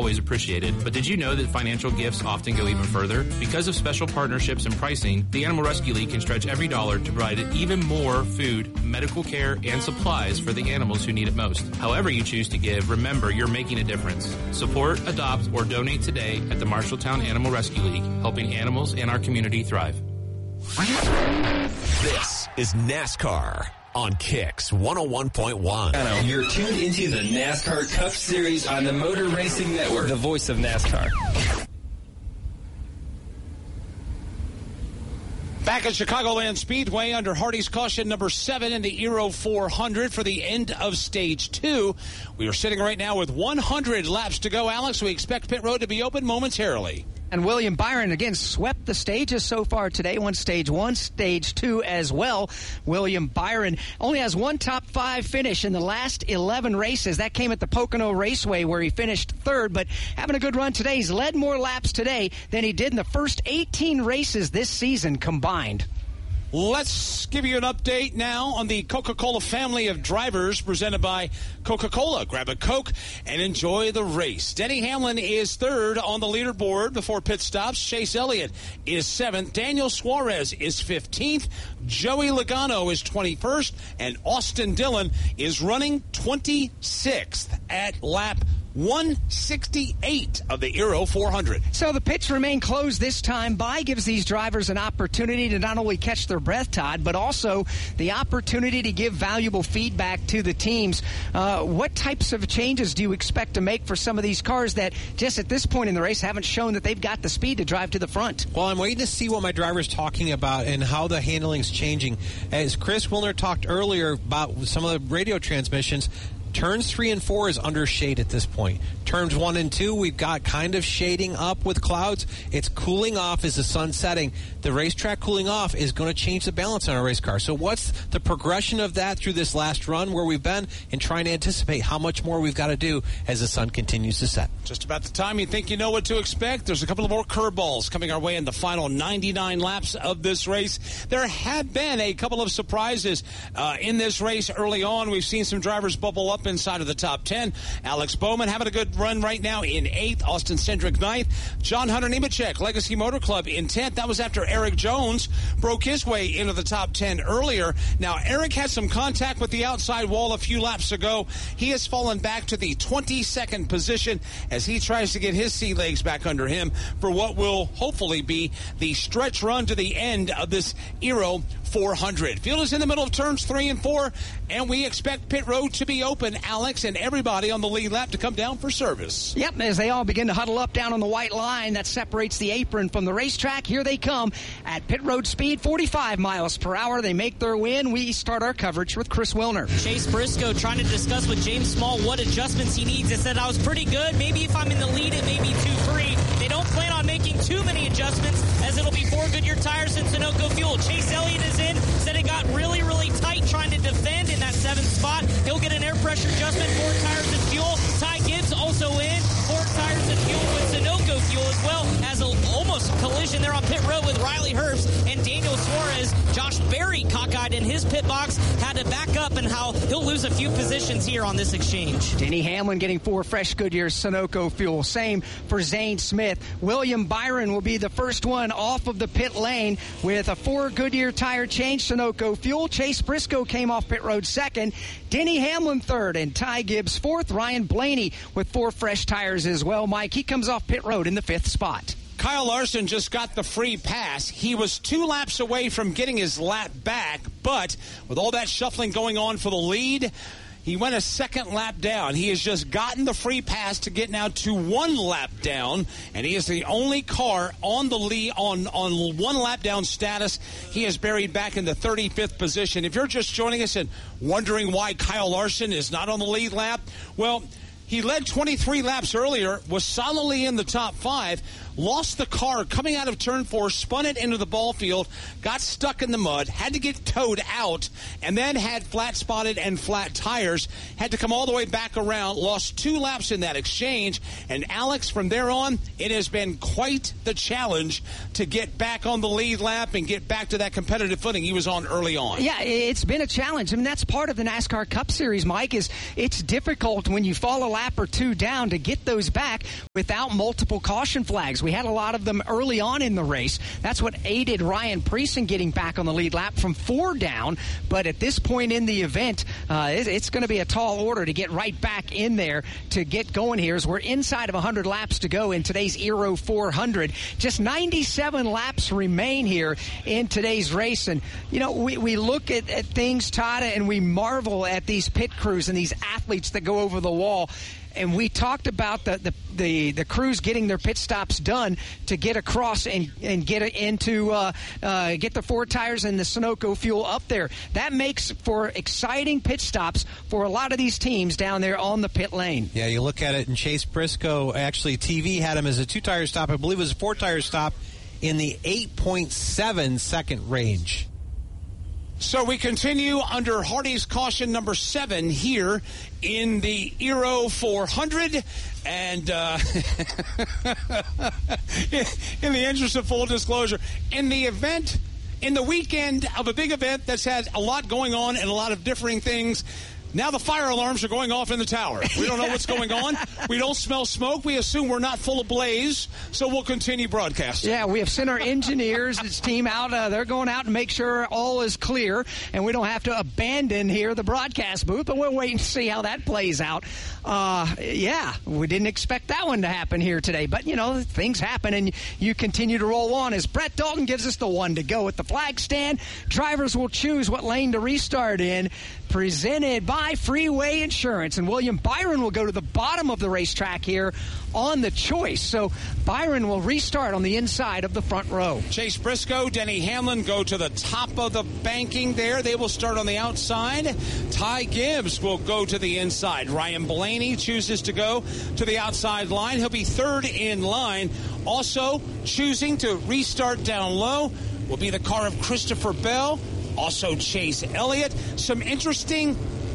always appreciated, but did you know that financial gifts often go even further? Because of special partnerships and pricing, the Animal Rescue League can stretch every dollar to provide even more food, medical care, and supplies for the animals who need it most. However you choose to give, remember you're making a difference. Support, adopt, or donate today at the Marshalltown Animal Rescue League, helping animals in our community thrive. This is NASCAR on Kicks 101.1. You're tuned into the NASCAR Cup Series on the Motor Racing Network, the voice of NASCAR. Back at Chicagoland Speedway under Hardy's caution number 7 in the Aero 400 for the end of Stage 2. We are sitting right now with 100 laps to go, Alex. We expect pit road to be open momentarily. And William Byron, again, swept the stages so far today. Won Stage 1, Stage 2 as well. William Byron only has one top 5 finish in the last 11 races. That came at the Pocono Raceway where he finished 3rd, but having a good run today. He's led more laps today than he did in the first 18 races this season combined. Let's give you an update now on the Coca-Cola family of drivers presented by Coca-Cola. Grab a Coke and enjoy the race. Denny Hamlin is 3rd on the leaderboard before pit stops. Chase Elliott is 7th. Daniel Suarez is 15th. Joey Logano is 21st. And Austin Dillon is running 26th at lap 168 of the Aero 400. So the pits remain closed this time. Bye gives these drivers an opportunity to not only catch their breath, Todd, but also the opportunity to give valuable feedback to the teams. What types of changes do you expect to make for some of these cars that just at this point in the race haven't shown that they've got the speed to drive to the front? Well, I'm waiting to see what my driver's talking about and how the handling's changing. As Chris Wilner talked earlier about some of the radio transmissions, Turns 3 and 4 is under shade at this point. Turns 1 and 2, we've got kind of shading up with clouds. It's cooling off as the sun's setting. The racetrack cooling off is going to change the balance on our race car. So what's the progression of that through this last run where we've been, and trying to anticipate how much more we've got to do as the sun continues to set? Just about the time you think you know what to expect. There's a couple of more curveballs coming our way in the final 99 laps of this race. There have been a couple of surprises in this race early on. We've seen some drivers bubble up inside of the top 10. Alex Bowman having a good run right now in 8th. Austin Cindric 9th. John Hunter Nemechek, Legacy Motor Club in 10th. That was after Eric Jones broke his way into the top 10 earlier. Now, Eric had some contact with the outside wall a few laps ago. He has fallen back to the 22nd position as he tries to get his sea legs back under him for what will hopefully be the stretch run to the end of this Aero 400. Field is in the middle of turns 3 and 4, and we expect pit road to be open, Alex, and everybody on the lead lap to come down for service. Yep, as they all begin to huddle up down on the white line that separates the apron from the racetrack, here they come at pit road speed, 45 miles per hour. They make their win. We start our coverage with Chris Wilner. Chase Briscoe trying to discuss with James Small what adjustments he needs. He said, I was pretty good. Maybe if I'm in the lead, it may be 2-3. They don't plan on making too many adjustments, as it'll be 4 Goodyear tires and Sunoco fuel. Chase Elliott is in. Said it got really, really tight trying to defend in that 7th spot. He'll get an air pressure adjustment, 4 tires and fuel. Ty Gibbs also in, 4 tires and fuel with Sunoco fuel, as well as an almost collision there on pit road with Riley Herbst and Daniel Suarez. Josh Berry cockeyed in his pit box, had to back up, and how he'll lose a few positions here on this exchange. Denny Hamlin getting 4 fresh Goodyear Sunoco fuel. Same for Zane Smith. William Byron will be the first one off of the pit lane with a 4 Goodyear tire change, Sunoco fuel. Chase Briscoe came off pit road 2nd. Denny Hamlin 3rd, and Ty Gibbs 4th. Ryan Blaney with 4 fresh tires as well. Mike, he comes off pit road in the 5th spot. Kyle Larson just got the free pass. He was 2 laps away from getting his lap back, but with all that shuffling going on for the lead, he went a 2nd lap down. He has just gotten the free pass to get now to 1 lap down, and he is the only car on the lead on 1 lap down status. He is buried back in the 35th position. If you're just joining us and wondering why Kyle Larson is not on the lead lap, well, he led 23 laps earlier, was solidly in the top 5. lost the car coming out of turn 4, spun it into the ball field, got stuck in the mud, had to get towed out, and then had flat spotted and flat tires, had to come all the way back around, lost 2 laps in that exchange. And Alex, from there on, it has been quite the challenge to get back on the lead lap and get back to that competitive footing he was on early on. Yeah, it's been a challenge. I mean, that's part of the NASCAR Cup Series, Mike, is it's difficult when you fall a lap or 2 down to get those back without multiple caution flags. We had a lot of them early on in the race. That's what aided Ryan Preece in getting back on the lead lap from 4 down. But at this point in the event, it's going to be a tall order to get right back in there to get going here, as we're inside of 100 laps to go in today's Aero 400. Just 97 laps remain here in today's race. And, you know, we look at things, Todd, and we marvel at these pit crews and these athletes that go over the wall. And we talked about the crews getting their pit stops done to get across and get the 4 tires and the Sunoco fuel up there. That makes for exciting pit stops for a lot of these teams down there on the pit lane. Yeah, you look at it, and Chase Briscoe, actually TV had him as a 2-tire stop. I believe it was a 4-tire stop in the 8.7 second range. So we continue under Hardy's caution number 7 here in the Aero 400. And in the interest of full disclosure, in the weekend of a big event that's had a lot going on and a lot of differing things, now the fire alarms are going off in the tower. We don't know what's going on. We don't smell smoke. We assume we're not full of blaze, so we'll continue broadcasting. Yeah, we have sent our engineers, this team out. They're going out to make sure all is clear, and we don't have to abandon here the broadcast booth, but we'll wait and see how that plays out. Yeah, we didn't expect that one to happen here today, but, you know, things happen, and you continue to roll on as Brett Dalton gives us the 1 to go at the flag stand. Drivers will choose what lane to restart in, presented by Freeway Insurance. And William Byron will go to the bottom of the racetrack here on the choice. So Byron will restart on the inside of the front row. Chase Briscoe, Denny Hamlin go to the top of the banking there. They will start on the outside. Ty Gibbs will go to the inside. Ryan Blaney chooses to go to the outside line. He'll be 3rd in line. Also choosing to restart down low will be the car of Christopher Bell. Also Chase Elliott. Some interesting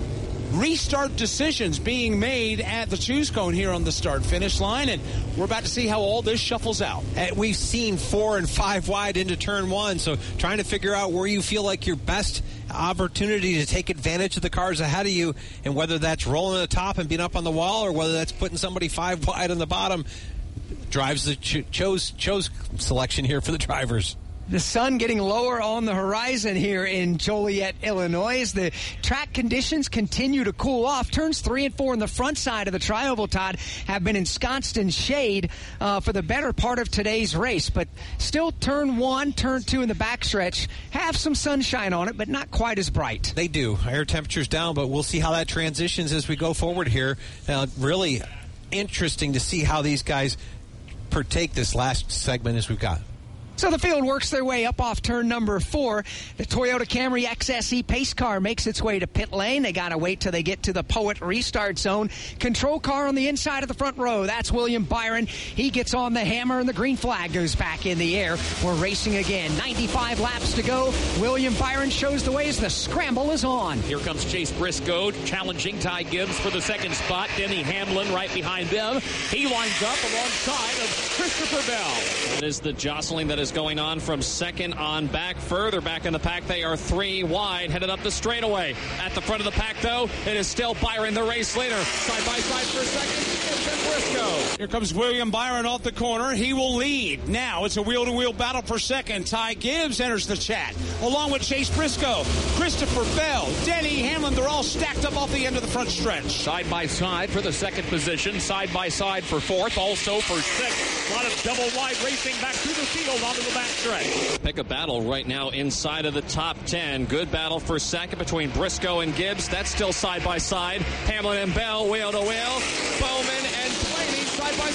restart decisions being made at the choose cone here on the start-finish line, and we're about to see how all this shuffles out. We've seen 4 and 5 wide into turn 1, so trying to figure out where you feel like your best opportunity to take advantage of the cars ahead of you, and whether that's rolling the top and being up on the wall or whether that's putting somebody 5 wide on the bottom drives the chose selection here for the drivers. The sun getting lower on the horizon here in Joliet, Illinois, as the track conditions continue to cool off. Turns 3 and 4 on the front side of the Tri-Oval, Todd, have been ensconced in shade for the better part of today's race. But still, turn 1, turn 2 in the backstretch have some sunshine on it, but not quite as bright. They do. Air temperature's down, but we'll see how that transitions as we go forward here. Really interesting to see how these guys partake this last segment as we've got. So the field works their way up off turn number 4. The Toyota Camry XSE pace car makes its way to pit lane. They got to wait till they get to the Poet restart zone. Control car on the inside of the front row. That's William Byron. He gets on the hammer, and the green flag goes back in the air. We're racing again. 95 laps to go. William Byron shows the way as the scramble is on. Here comes Chase Briscoe challenging Ty Gibbs for the 2nd spot. Denny Hamlin right behind them. He winds up alongside of Christopher Bell. It is the jostling that is going on from 2nd on back. Further back in the pack, they are 3 wide, headed up the straightaway. At the front of the pack, though, it is still Byron, the race leader. Side by side for 2nd, Gibbs and Briscoe. Here comes William Byron off the corner. He will lead. Now it's a wheel-to-wheel battle for 2nd. Ty Gibbs enters the chat, along with Chase Briscoe, Christopher Bell, Denny Hamlin. They're all stacked up off the end of the front stretch. Side by side for the 2nd position. Side by side for 4th. Also for 6th. A lot of double wide racing back through the field onto the backstretch. Pick a battle right now inside of the top 10. Good battle for 2nd between Briscoe and Gibbs. That's still side by side. Hamlin and Bell, wheel to wheel. Bowman and Blaney side by side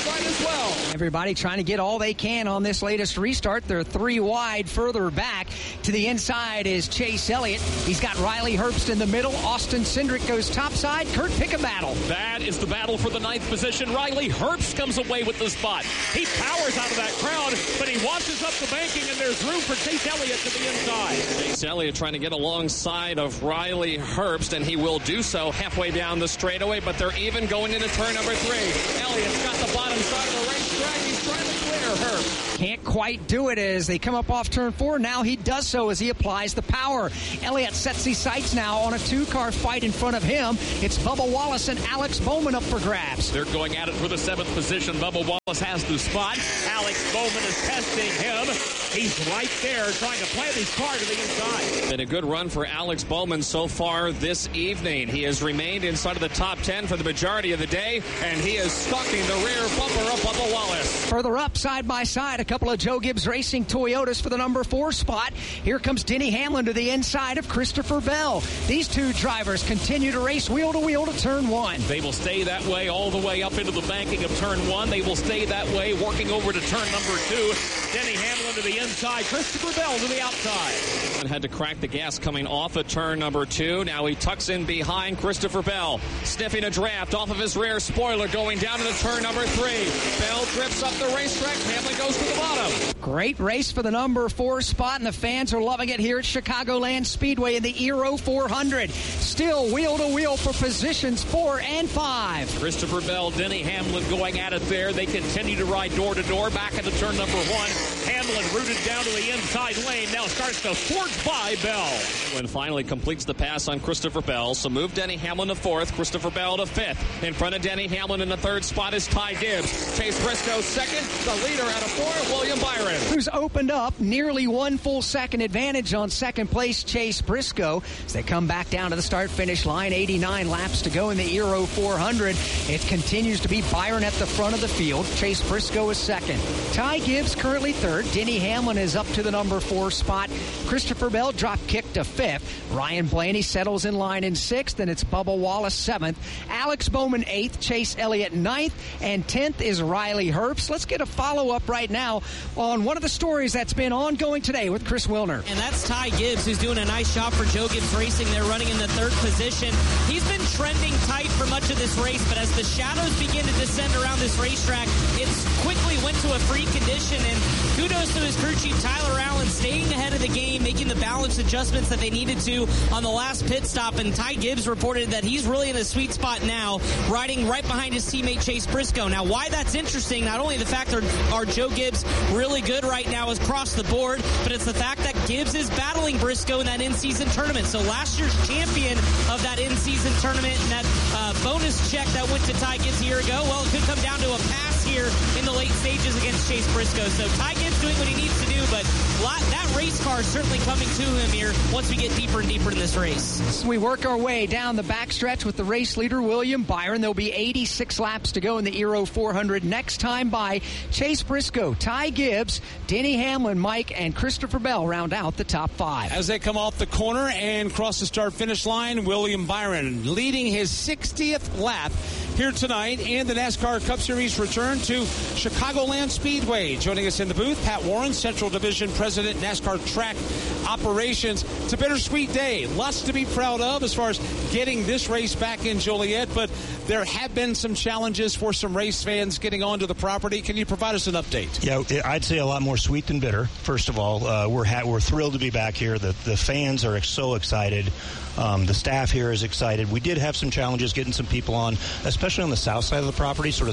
outside as well. Everybody trying to get all they can on this latest restart. They're 3 wide. Further back to the inside is Chase Elliott. He's got Riley Herbst in the middle. Austin Cindric goes topside. Kurt Pick-a-battle. That is the battle for the 9th position. Riley Herbst comes away with the spot. He powers out of that crowd, but he washes up the banking, and there's room for Chase Elliott to the inside. Chase Elliott trying to get alongside of Riley Herbst, and he will do so halfway down the straightaway, but they're even going into turn number 3. Elliott's got the bottom side of the racetrack. He's trying to clear Herbst. Can't quite do it as they come up off turn 4. Now he does so as he applies the power. Elliott sets his sights now on a 2-car fight in front of him. It's Bubba Wallace and Alex Bowman up for grabs. They're going at it for the 7th position. Bubba Wallace has the spot. Alex Bowman is testing him. He's right there trying to plant his car to the inside. Been a good run for Alex Bowman so far this evening. He has remained inside of the top 10 for the majority of the day, and he is stalking the rear bumper of Bubba Wallace. Further up, side by side, a couple of Joe Gibbs Racing Toyotas for the number 4 spot. Here comes Denny Hamlin to the inside of Christopher Bell. These two drivers continue to race wheel to turn 1. They will stay that way all the way up into the banking of turn 1. They will stay that way working over to turn number 2. Denny Hamlin to the inside. Christopher Bell to the outside. And had to crack the gas coming off of turn number 2. Now he tucks in behind Christopher Bell. Sniffing a draft off of his rear spoiler going down into turn number 3. Bell drifts up the racetrack. Hamlin goes to the bottom. Great race for the number 4 spot, and the fans are loving it here at Chicagoland Speedway in the Aero 400. Still wheel to wheel for positions 4 and 5. Christopher Bell, Denny Hamlin going at it there. They continue to ride door to door back into turn number 1. Hamlin rooted down to the inside lane. Now starts to forge by Bell. Hamlin finally completes the pass on Christopher Bell. So move Denny Hamlin to 4th. Christopher Bell to 5th. In front of Denny Hamlin in the 3rd spot is Ty Gibbs. Chase Briscoe 2nd. The leader out of 4, William Byron. Who's opened up nearly 1 full second advantage on 2nd place Chase Briscoe as they come back down to the start-finish line. 89 laps to go in the Aero 400. It continues to be Byron at the front of the field. Chase Briscoe is 2nd. Ty Gibbs currently 3rd. Denny Hamlin is up to the number 4 spot. Christopher Bell drop kick to 5th. Ryan Blaney settles in line in 6th, and it's Bubba Wallace 7th. Alex Bowman 8th. Chase Elliott 9th, and 10th is Riley Herbst. Let's get a follow-up right now on one of the stories that's been ongoing today with Chris Wilner. And that's Ty Gibbs, who's doing a nice job for Joe Gibbs Racing. They're running in the 3rd position. He's been trending tight for much of this race, but as the shadows begin to descend around this racetrack, it's quickly went to a free condition, and kudos to his crew chief Tyler Allen staying ahead of the game, making the balance adjustments that they needed to on the last pit stop. And Ty Gibbs reported that he's really in a sweet spot now, riding right behind his teammate Chase Briscoe. Now, why that's interesting, not only the fact that our Joe Gibbs really good right now is across the board, but it's the fact that Gibbs is battling Briscoe in that in-season tournament. So last year's champion of that in-season tournament and that bonus check that went to Ty Gibbs a year ago, well, it could come down to a pass here in the late stages against Chase Briscoe. So Ty Gibbs doing what he needs to do, but that race car is certainly coming to him here once we get deeper and deeper in this race. So we work our way down the backstretch with the race leader, William Byron. There'll be 86 laps to go in the Aero 400. Next time by Chase Briscoe, Ty Gibbs, Denny Hamlin, Mike, and Christopher Bell round out the top 5. As they come off the corner and cross the start-finish line, William Byron leading his 60th lap here tonight, and the NASCAR Cup Series return to Chicagoland Speedway. Joining us in the booth, Pat Warren, Central Division President, NASCAR Track Operations. It's a bittersweet day. Lots to be proud of as far as getting this race back in Joliet, but there have been some challenges for some race fans getting onto the property. Can you provide us an update? Yeah, I'd say a lot more sweet than bitter. First of all, we're thrilled to be back here. The fans are so excited. The staff here is excited. We did have some challenges getting some people on, especially on the south side of the property, sort of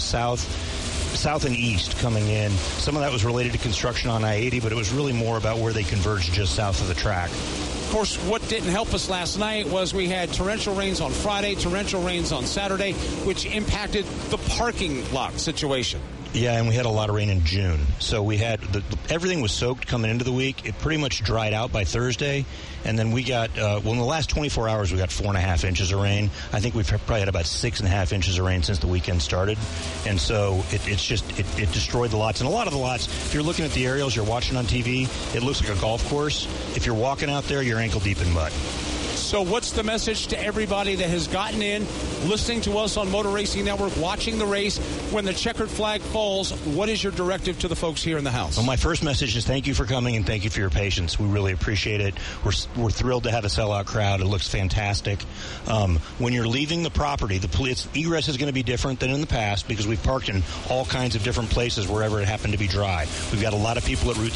south and east coming in. Some of that was related to construction on I-80, but it was really more about where they converged just south of the track. Of course, what didn't help us last night was we had torrential rains on Friday, torrential rains on Saturday, which impacted the parking lot situation. Yeah, and we had a lot of rain in June. So we had everything was soaked coming into the week. It pretty much dried out by Thursday. And then we got, in the last 24 hours, we got 4.5 inches of rain. I think we've probably had about 6.5 inches of rain since the weekend started. And so it destroyed the lots. And a lot of the lots, if you're looking at the aerials, you're watching on TV, it looks like a golf course. If you're walking out there, you're ankle deep in mud. So what's the message to everybody that has gotten in, listening to us on Motor Racing Network, watching the race? When the checkered flag falls, what is your directive to the folks here in the house? Well, my first message is thank you for coming and thank you for your patience. We really appreciate it. We're thrilled to have a sellout crowd. It looks fantastic. When you're leaving the property, egress is going to be different than in the past because we've parked in all kinds of different places wherever it happened to be dry. We've got a lot of people at Route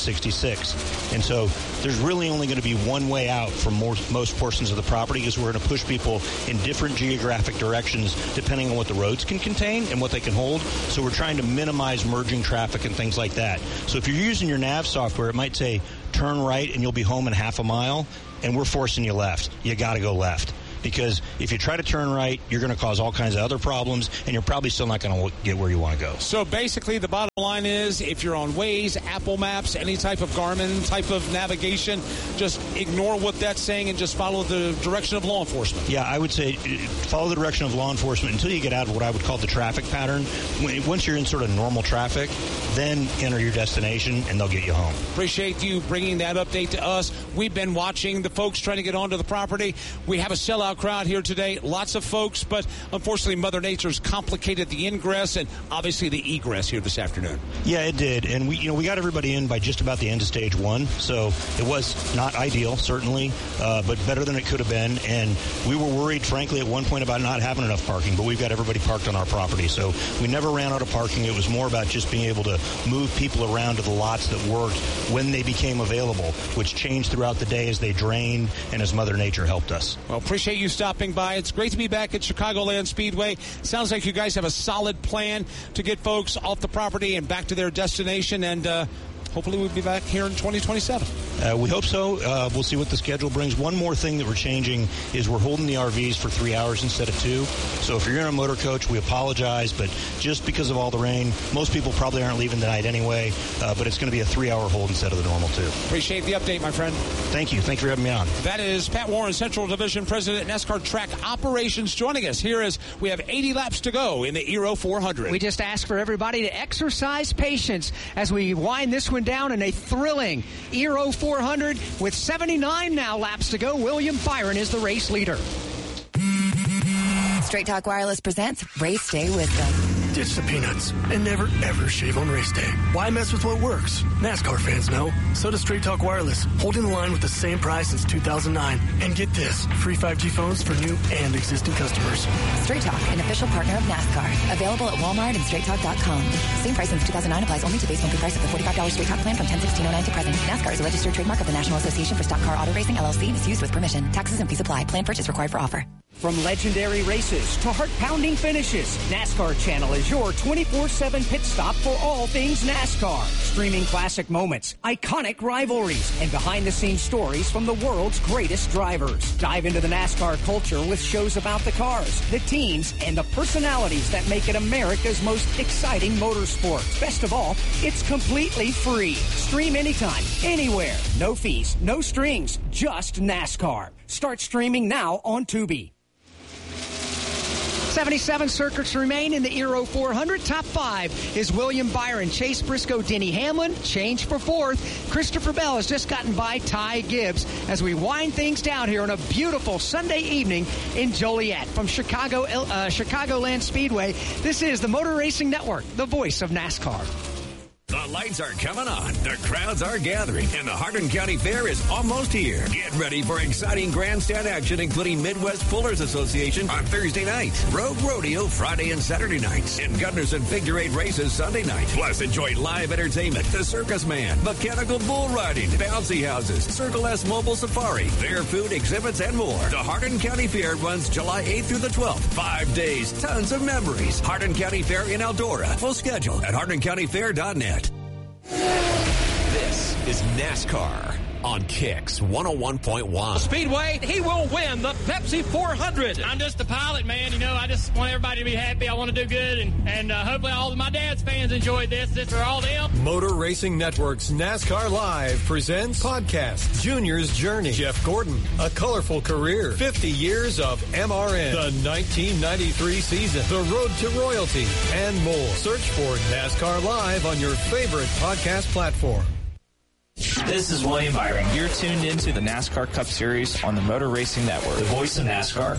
66. And so there's really only going to be one way out from most portions of the property because we're going to push people in different geographic directions depending on what the roads can contain and what they can hold. So we're trying to minimize merging traffic and things like that. So if you're using your nav software, it might say turn right and you'll be home in half a mile, and we're forcing you left. You got to go left. Because if you try to turn right, you're going to cause all kinds of other problems, and you're probably still not going to get where you want to go. So basically, the bottom line is, if you're on Waze, Apple Maps, any type of Garmin type of navigation, just ignore what that's saying and just follow the direction of law enforcement. Yeah, I would say follow the direction of law enforcement until you get out of what I would call the traffic pattern. Once you're in sort of normal traffic, then enter your destination, and they'll get you home. Appreciate you bringing that update to us. We've been watching the folks trying to get onto the property. We have a sellout crowd here today, lots of folks, but unfortunately Mother Nature's complicated the ingress and obviously the egress here this afternoon. Yeah, it did, and we got everybody in by just about the end of stage one, so it was not ideal, certainly, but better than it could have been, and we were worried, frankly, at one point about not having enough parking, but we've got everybody parked on our property, so we never ran out of parking. It was more about just being able to move people around to the lots that worked when they became available, which changed throughout the day as they drained and as Mother Nature helped us. Well, appreciate you stopping by. It's great to be back at Chicagoland Speedway. Sounds like you guys have a solid plan to get folks off the property and back to their destination, and hopefully we'll be back here in 2027. We hope so. We'll see what the schedule brings. One more thing that we're changing is we're holding the RVs for 3 hours instead of 2. So if you're in a motor coach, we apologize, but just because of all the rain, most people probably aren't leaving tonight anyway, but it's going to be a 3-hour hold instead of the normal 2. Appreciate the update, my friend. Thank you. Thank you for having me on. That is Pat Warren, Central Division President, NASCAR Track Operations, joining us here as we have 80 laps to go in the Eero 400. We just ask for everybody to exercise patience as we wind this one down in a thrilling Eero 400 with 79 now laps to go. William Byron is the race leader. Straight Talk Wireless presents Race Day Wisdom. Ditch the peanuts and never, ever shave on race day. Why mess with what works? NASCAR fans know. So does Straight Talk Wireless, holding the line with the same price since 2009. And get this, free 5G phones for new and existing customers. Straight Talk, an official partner of NASCAR. Available at Walmart and StraightTalk.com. Same price since 2009 applies only to base monthly price of the $45 Straight Talk plan from 10/16/09 to present. NASCAR is a registered trademark of the National Association for Stock Car Auto Racing, LLC, and is used with permission. Taxes and fees apply. Plan purchase required for offer. From legendary races to heart-pounding finishes, NASCAR Channel is your 24/7 pit stop for all things NASCAR. Streaming classic moments, iconic rivalries, and behind-the-scenes stories from the world's greatest drivers. Dive into the NASCAR culture with shows about the cars, the teams, and the personalities that make it America's most exciting motorsport. Best of all, it's completely free. Stream anytime, anywhere. No fees, no strings, just NASCAR. Start streaming now on Tubi. 77 circuits remain in the Eero 400. Top 5 is William Byron, Chase Briscoe, Denny Hamlin. Change for 4th. Christopher Bell has just gotten by Ty Gibbs as we wind things down here on a beautiful Sunday evening in Joliet. From Chicagoland Speedway, this is the Motor Racing Network, the voice of NASCAR. The lights are coming on, the crowds are gathering, and the Hardin County Fair is almost here. Get ready for exciting grandstand action, including Midwest Pullers Association on Thursday nights, Rogue Rodeo Friday and Saturday nights, and Gunderson Figure 8 races Sunday night. Plus, enjoy live entertainment, the Circus Man, mechanical bull riding, bouncy houses, Circle S Mobile Safari, fair food exhibits, and more. The Hardin County Fair runs July 8th through the 12th. 5 days, tons of memories. Hardin County Fair in Eldora. Full schedule at HardinCountyFair.net. This is NASCAR on Kicks 101.1. Speedway, he will win the Pepsi 400. I'm just a pilot, man. You know, I just want everybody to be happy. I want to do good, and hopefully all of my dad's fans enjoyed this. This for all them. Motor Racing Network's NASCAR Live presents podcast Junior's Journey. Jeff Gordon, a colorful career, 50 years of MRN, the 1993 season, the road to royalty, and more. Search for NASCAR Live on your favorite podcast platform. This is William Byron. You're tuned into the NASCAR Cup Series on the Motor Racing Network, the voice of NASCAR.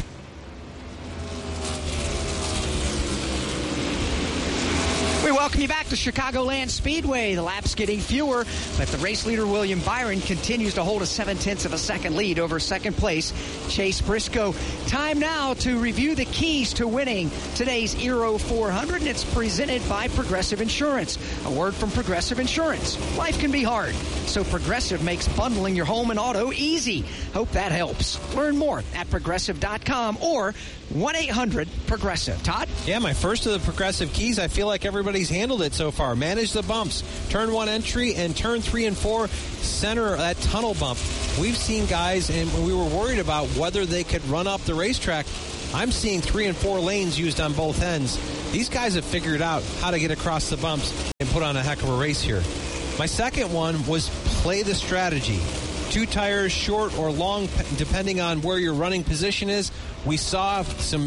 We welcome you back to Chicagoland Speedway. The laps getting fewer, but the race leader William Byron continues to hold a 0.7 of a second lead over second place Chase Briscoe. Time now to review the keys to winning today's Aero 400, and it's presented by Progressive Insurance. A word from Progressive Insurance. Life can be hard, so Progressive makes bundling your home and auto easy. Hope that helps. Learn more at Progressive.com or 1-800-PROGRESSIVE. Todd? Yeah, my first of the Progressive keys, I feel like everybody's handled it so far. Manage the bumps. Turn 1 entry and turn 3 and 4 center that tunnel bump. We've seen guys, and we were worried about whether they could run up the racetrack. I'm seeing 3 and 4 lanes used on both ends. These guys have figured out how to get across the bumps and put on a heck of a race here. My second one was play the strategy. 2 tires, short or long, depending on where your running position is. We saw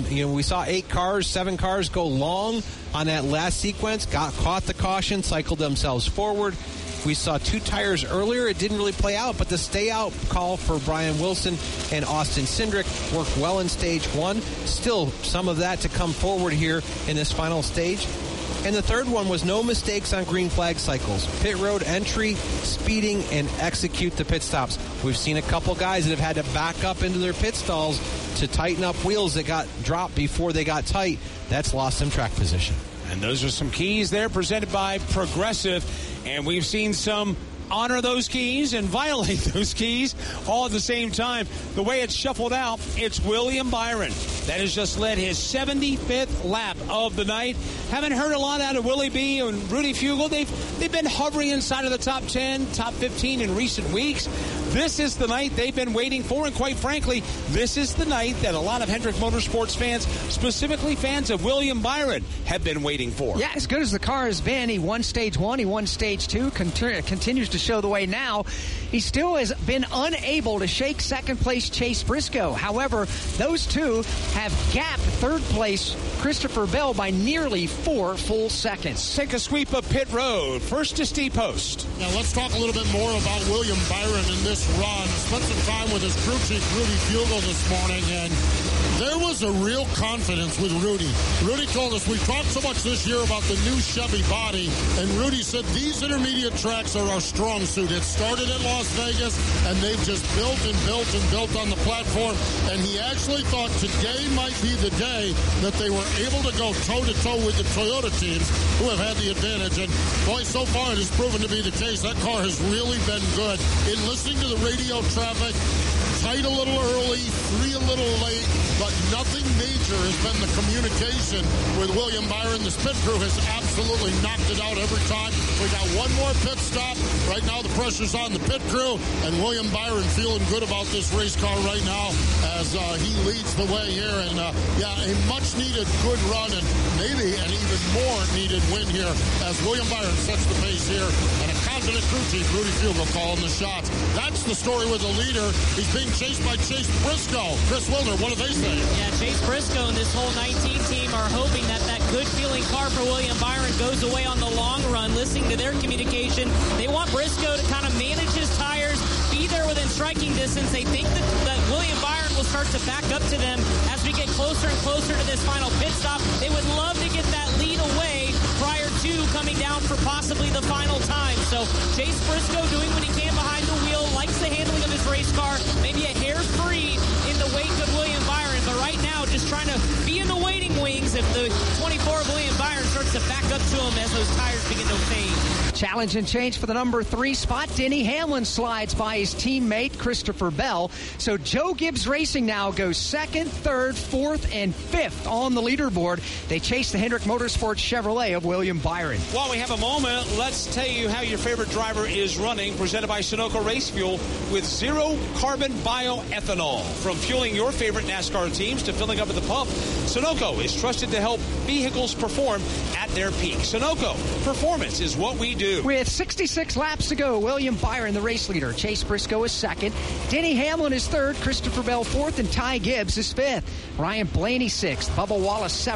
8 cars, 7 cars go long on that last sequence, caught the caution, cycled themselves forward. We saw 2 tires earlier. It didn't really play out, but the stay out call for Brian Wilson and Austin Cindric worked well in stage 1. Still some of that to come forward here in this final stage. And the third one was no mistakes on green flag cycles. Pit road entry, speeding, and execute the pit stops. We've seen a couple guys that have had to back up into their pit stalls to tighten up wheels that got dropped before they got tight. That's lost some track position. And those are some keys there presented by Progressive. And we've seen some honor those keys and violate those keys all at the same time. The way it's shuffled out, it's William Byron. That has just led his 75th lap of the night. Haven't heard a lot out of Willie B and Rudy Fugle. They've been hovering inside of the top 10, top 15 in recent weeks. This is the night they've been waiting for, and quite frankly, this is the night that a lot of Hendrick Motorsports fans, specifically fans of William Byron, have been waiting for. Yeah, as good as the car has been, he won stage 1, he won stage 2, continues to show the way now. He still has been unable to shake second place Chase Briscoe. However, those two have gapped third place Christopher Bell by nearly 4 full seconds. Take a sweep of pit road. First to Steve Post. Now let's talk a little bit more about William Byron in this run. Spent some time with his crew chief Rudy Fugle this morning, and there was a real confidence with Rudy. Rudy told us, we've talked so much this year about the new Chevy body, and Rudy said these intermediate tracks are our strong suit. It started at Las Vegas, and they've just built and built and built on the platform, and he actually thought today might be the day that they were able to go toe-to-toe with the Toyota teams who have had the advantage, and boy, so far it has proven to be the case. That car has really been good. In listening to the radio traffic, tight a little early, 3 a little late, but nothing major has been the communication with William Byron. The pit crew has absolutely knocked it out every time. We got one more pit stop. Right now the pressure's on the pit crew, and William Byron feeling good about this race car right now as he leads the way here. And a much-needed good run, and maybe an even more needed win here as William Byron sets the pace here, and a confident crew chief, Rudy Fugle, calling the shots. That's the story with the leader. He's being chased by Chase Briscoe. Chris Wilner, what do they say? Yeah, Chase Briscoe and this whole 19 team are hoping that good-feeling car for William Byron goes away on the long run. Listening to their communication, they want Briscoe to kind of manage his tires, be there within striking distance. They think that William Byron will start to back up to them as we get closer and closer to this final pit stop. They would love to get that lead away prior to coming down for possibly the final time. So Chase Briscoe doing what he can behind the wheel, likes the handling of his race car, maybe a hair free in the wake of William Byron, but right now just trying to be in the waiting wings if the 24 of William Byron starts to back up to him as those tires begin to fade. Challenge and change for the number 3 spot. Denny Hamlin slides by his teammate Christopher Bell. So Joe Gibbs Racing now goes 2nd, 3rd, 4th, and 5th on the leaderboard. They chase the Hendrick Motorsports Chevrolet of William Byron. While we have a moment, let's tell you how your favorite driver is running. Presented by Sunoco Race Fuel with zero carbon bioethanol. From fueling your favorite NASCAR teams to filling up at the pump, Sunoco is trusted to help vehicles perform at their peak. Sunoco, performance is what we do. With 66 laps to go, William Byron, the race leader. Chase Briscoe is 2nd. Denny Hamlin is 3rd. Christopher Bell 4th. And Ty Gibbs is 5th. Ryan Blaney 6th. Bubba Wallace 7th.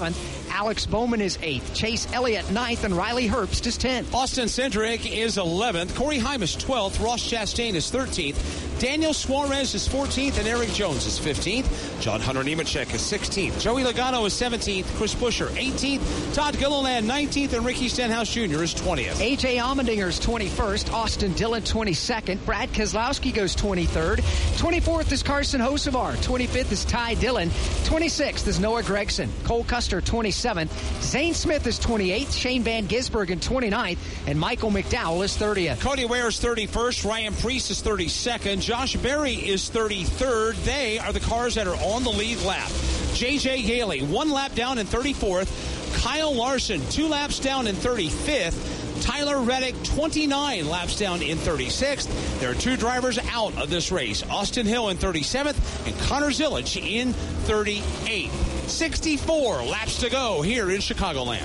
Alex Bowman is 8th. Chase Elliott 9th, and Riley Herbst is 10th. Austin Cindric is 11th. Corey Heim is 12th. Ross Chastain is 13th. Daniel Suarez is 14th, and Eric Jones is 15th. John Hunter Nemechek is 16th. Joey Logano is 17th. Chris Buescher 18th. Todd Gilliland 19th, and Ricky Stenhouse Jr. is 20th. A.J. Allmendinger is 21st. Austin Dillon 22nd. Brad Keselowski goes 23rd. 24th is Carson Hocevar. 25th is Ty Dillon. 26th is Noah Gragson. Cole Custer 27th. Zane Smith is 28th. Shane Van Gisbergen 29th. And Michael McDowell is 30th. Cody Ware is 31st. Ryan Preece is 32nd. Josh Berry is 33rd. They are the cars that are on the lead lap. J.J. Haley, 1 lap down in 34th. Kyle Larson, 2 laps down in 35th. Tyler Reddick, 29 laps down in 36th. There are 2 drivers out of this race. Austin Hill in 37th and Connor Zilic in 38th. 64 laps to go here in Chicagoland.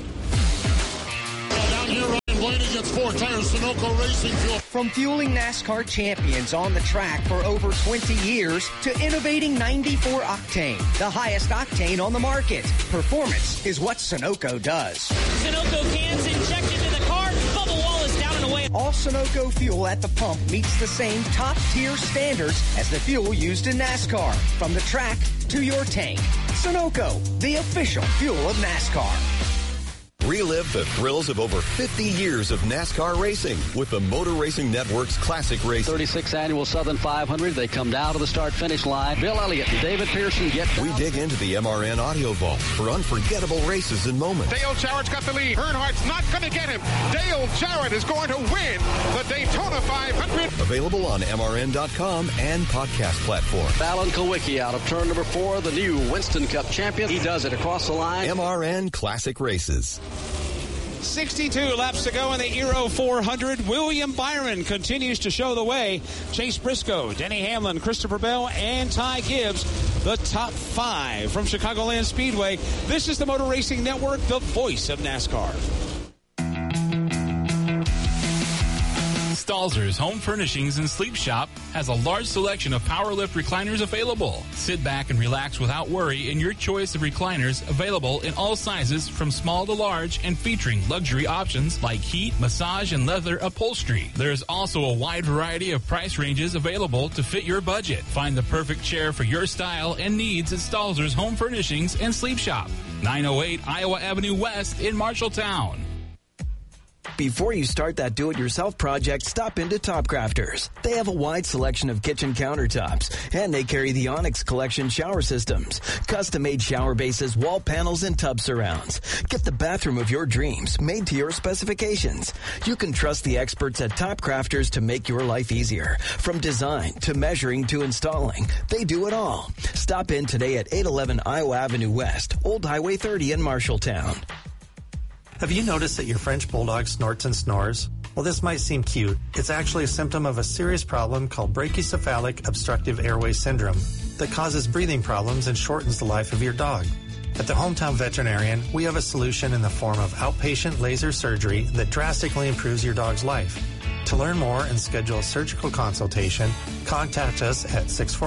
Down here, Ryan Blaney gets 4 tires. Sunoco Racing Fuel. From fueling NASCAR champions on the track for over 20 years to innovating 94 octane, the highest octane on the market. Performance is what Sunoco does. Sunoco cans injected into the car. Bubble wall is down and away. All Sunoco fuel at the pump meets the same top-tier standards as the fuel used in NASCAR. From the track to your tank. Sunoco, the official fuel of NASCAR. Relive the thrills of over 50 years of NASCAR racing with the Motor Racing Network's Classic Race. 36th Annual Southern 500. They come down to the start-finish line. Bill Elliott and David Pearson get down. We dig into the MRN audio vault for unforgettable races and moments. Dale Jarrett's got the lead. Earnhardt's not going to get him. Dale Jarrett is going to win the Daytona 500. Available on MRN.com and podcast platform. Fallon Kulwicki out of turn number 4, the new Winston Cup champion. He does it across the line. MRN Classic Races. 62 laps to go in the Aero 400. William Byron continues to show the way. Chase Briscoe, Denny Hamlin, Christopher Bell, and Ty Gibbs, the top 5 from Chicagoland Speedway. This is the Motor Racing Network, the voice of NASCAR. Stalzer's Home Furnishings and Sleep Shop has a large selection of power lift recliners available. Sit back and relax without worry in your choice of recliners available in all sizes from small to large and featuring luxury options like heat, massage, and leather upholstery. There's also a wide variety of price ranges available to fit your budget. Find the perfect chair for your style and needs at Stalzer's Home Furnishings and Sleep Shop, 908 Iowa Avenue West in Marshalltown. Before you start that do-it-yourself project, stop into Top Crafters. They have a wide selection of kitchen countertops, and they carry the Onyx Collection shower systems, custom-made shower bases, wall panels, and tub surrounds. Get the bathroom of your dreams made to your specifications. You can trust the experts at Top Crafters to make your life easier. From design to measuring to installing, they do it all. Stop in today at 811 Iowa Avenue West, Old Highway 30 in Marshalltown. Have you noticed that your French Bulldog snorts and snores? Well, this might seem cute. It's actually a symptom of a serious problem called brachycephalic obstructive airway syndrome that causes breathing problems and shortens the life of your dog. At the Hometown Veterinarian, we have a solution in the form of outpatient laser surgery that drastically improves your dog's life. To learn more and schedule a surgical consultation, contact us at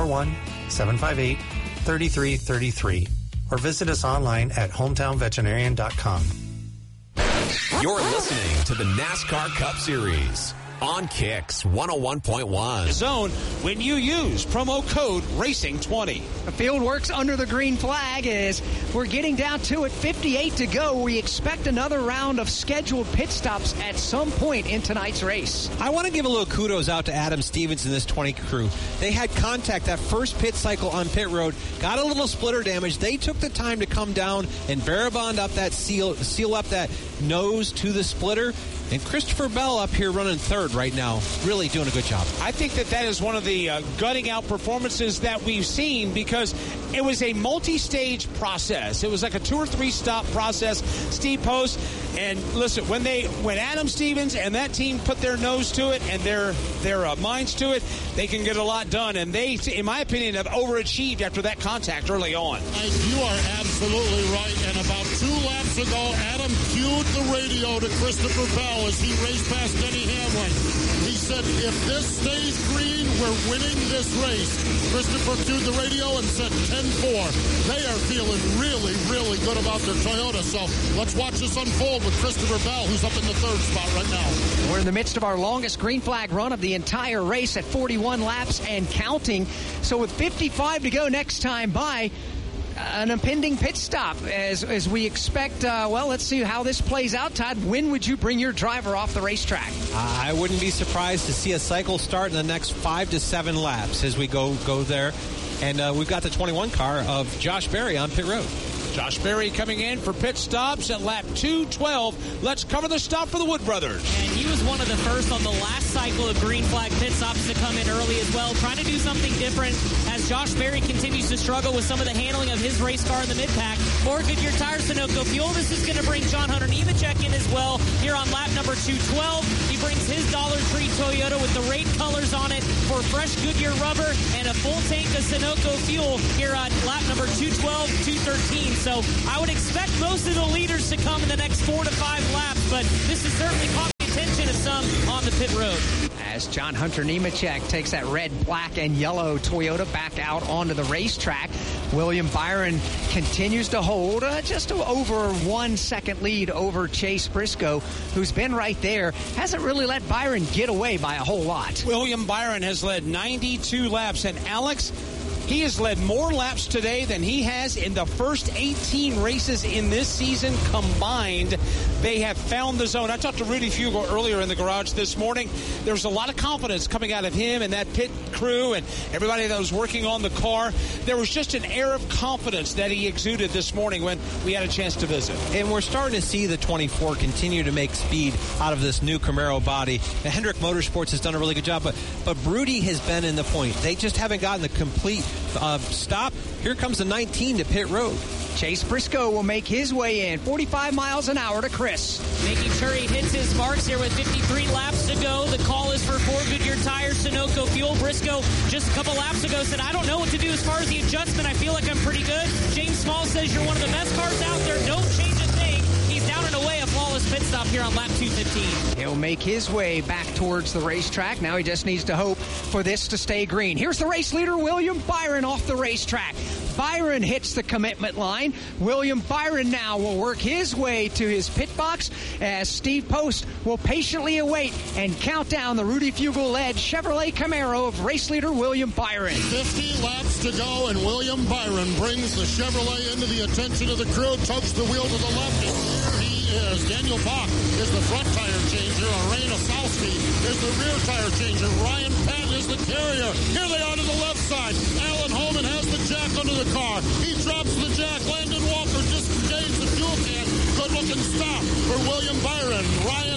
641-758-3333 or visit us online at hometownveterinarian.com. You're listening to the NASCAR Cup Series on Kicks 101.1. Zone when you use promo code RACING20. The field works under the green flag as we're getting down to it. 58 to go. We expect another round of scheduled pit stops at some point in tonight's race. I want to give a little kudos out to Adam Stevens and this 20 crew. They had contact that first pit cycle on pit road, got a little splitter damage. They took the time to come down and Barabond up that seal up that nose to the splitter. And Christopher Bell up here running third right now, really doing a good job. I think that is one of the gutting out performances that we've seen because it was a multi-stage process. It was like a 2 or 3 stop process, steep post. And listen, when Adam Stevens and that team put their nose to it and their minds to it, they can get a lot done. And they, in my opinion, have overachieved after that contact early on. You are absolutely right. And about 2 laps ago, Adam cued the radio to Christopher Bell as he raced past Denny Hamlin. He said, if this stays green, we're winning this race. Christopher cued the radio and said 10-4. They are feeling really, really good about their Toyota. So let's watch this unfold with Christopher Bell, who's up in the 3rd spot right now. We're in the midst of our longest green flag run of the entire race at 41 laps and counting. So with 55 to go next time by, an impending pit stop as we expect. Let's see how this plays out. Todd, when would you bring your driver off the racetrack? I wouldn't be surprised to see a cycle start in the next 5 to 7 laps as we go there. And we've got the 21 car of Josh Berry on pit road. Josh Berry coming in for pit stops at lap 212. Let's cover the stop for the Wood brothers. And he was one of the first on the last cycle of green flag pit stops to come in early as well, trying to do something different as Josh Berry continues to struggle with some of the handling of his race car in the mid-pack. For Goodyear Tires, Sunoco Fuel. This is going to bring John Hunter Nemechek in as well here on lap number 212. He brings his Dollar Tree Toyota with the rate colors on it for fresh Goodyear rubber and a full tank of Sunoco Fuel here on lap number 212, 213. So I would expect most of the leaders to come in the next 4 to 5 laps, but this has certainly caught the attention of some on the pit road. As John Hunter Nemechek takes that red, black, and yellow Toyota back out onto the racetrack, William Byron continues to hold just over 1 second lead over Chase Briscoe, who's been right there. Hasn't really let Byron get away by a whole lot. William Byron has led 92 laps, and Alex, he has led more laps today than he has in the first 18 races in this season combined. They have found the zone. I talked to Rudy Fugle earlier in the garage this morning. There's a lot of confidence coming out of him and that pit crew and everybody that was working on the car. There was just an air of confidence that he exuded this morning when we had a chance to visit. And we're starting to see the 24 continue to make speed out of this new Camaro body. And Hendrick Motorsports has done a really good job, but Broody has been in the point. They just haven't gotten the complete stop. Here comes the 19 to pit road. Chase Briscoe will make his way in, 45 miles an hour to Chris. Making sure he hits his marks here with 53 laps to go. The call is for 4 Goodyear Tires, Sunoco Fuel. Briscoe just a couple laps ago said, I don't know what to do as far as the adjustment. I feel like I'm pretty good. James Small says you're one of the best cars out there. Don't change a thing. He's down and away, a flawless pit stop here on lap 215. He'll make his way back towards the racetrack. Now he just needs to hope for this to stay green. Here's the race leader, William Byron, off the racetrack. Byron hits the commitment line. William Byron now will work his way to his pit box as Steve Post will patiently await and count down the Rudy Fugle-led Chevrolet Camaro of race leader William Byron. 50 laps to go, and William Byron brings the Chevrolet into the attention of the crew, tugs the wheel to the left, and here he is. Daniel Bach is the front tire changer. Arain Osowski is the rear tire changer. Ryan Patton is the carrier. Here they are to the left side. Alan Holman has the jack under the car. He drops the jack. Landon Walker disengaged the fuel can. Good looking stop for William Byron. Ryan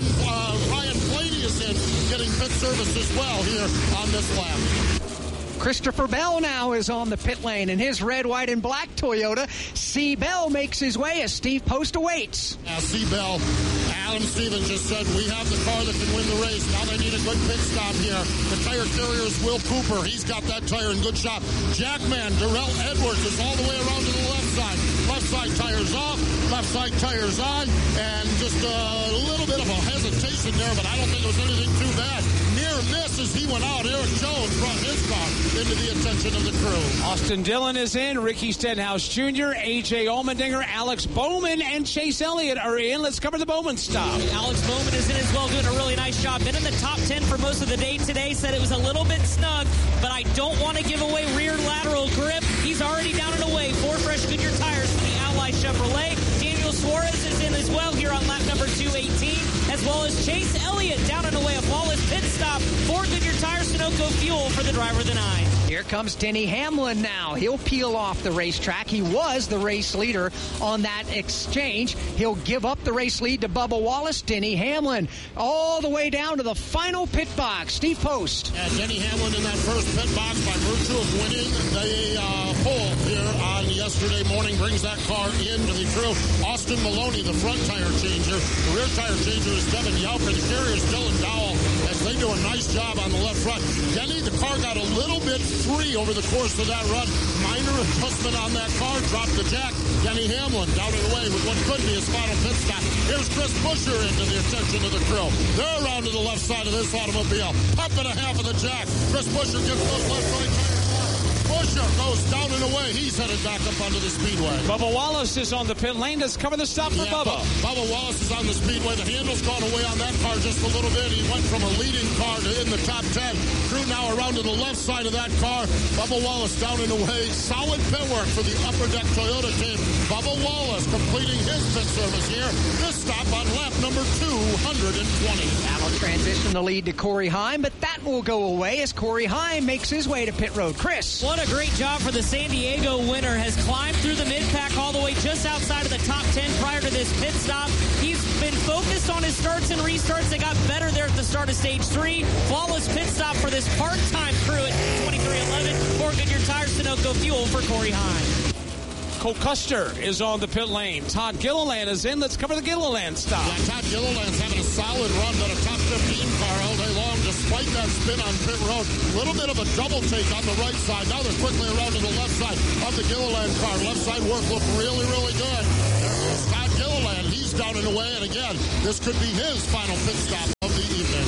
Blaney is in, getting pit service as well here on this lap. Christopher Bell now is on the pit lane in his red, white, and black Toyota. C. Bell makes his way as Steve Post awaits. C. Bell, Adam Stevens just said, we have the car that can win the race. Now they need a good pit stop here. The tire carrier is Will Cooper. He's got that tire in good shape. Jackman, Darrell Edwards is all the way around to the left side. Left side tires off, left side tires on, and just a little bit of a hesitation there, but I don't think it was anything too bad. Near miss as he went out. Eric Jones brought his car into the attention of the crew. Austin Dillon is in, Ricky Stenhouse Jr., A.J. Allmendinger, Alex Bowman, and Chase Elliott are in. Let's cover the Bowman stop. Alex Bowman is in as well, doing a really nice job. Been in the top 10 for most of the day today. Said it was a little bit snug, but I don't want to give away rear lateral grip. He's already down and away. 4 fresh Goodyear tires for the Ally Chevrolet. Daniel Suarez is in as well here on lap number 218, as well as Chase Elliott down and away. A flawless pit stop for Goodyear Tires, Sunoco Fuel for the driver of the 9. Here comes Denny Hamlin now. He'll peel off the racetrack. He was the race leader on that exchange. He'll give up the race lead to Bubba Wallace. Denny Hamlin all the way down to the final pit box. Steve Post. Yeah, Denny Hamlin in that first pit box by virtue of winning the pole here on yesterday morning brings that car into the crew. Austin Maloney, the front tire changer. The rear tire changer is Devin Yelp, and the carrier is Dylan Dowell as they do a nice job on the left front. Denny, the car got a little bit free over the course of that run. Minor adjustment on that car, dropped the jack. Denny Hamlin down and away with what could be his final pit stop. Here's Chris Buescher into the attention of the crew. They're around to the left side of this automobile. Pumping a half of the jack. Chris Buescher gets those left right tires. Buescher goes down and away. He's headed back up onto the speedway. Bubba Wallace is on the pit lane. Let's cover the stop for Bubba. Bubba Wallace is on the speedway. The handle's gone away on that car just a little bit. He went from a leading car to in the top 10. Crew now around to the left side of that car. Bubba Wallace down and away. Solid pit work for the Upper Deck Toyota team. Bubba Wallace completing his pit service here. This stop on lap number 220. That'll transition the lead to Corey Heim, but that will go away as Corey Heim makes his way to pit road. Chris. What a great job for the San Diego winner. Has climbed through the mid-pack all the way just outside of the top 10 prior to this pit stop. He's been focused on his starts and restarts. They got better there at the start of stage 3. Flawless pit stop for this part-time crew at 23:11 for Goodyear Tires, Sunoco Fuel for Corey Heim. Cole Custer is on the pit lane. Todd Gilliland is in. Let's cover the Gilliland stop. Yeah, Todd Gilliland's having a solid run, but a top 15 car all day long, despite that spin on pit road. A little bit of a double take on the right side. Now they're quickly around to the left side of the Gilliland car. Left side work looked really, really good. There goes Todd Gilliland. He's down and away, and again, this could be his final pit stop of the evening.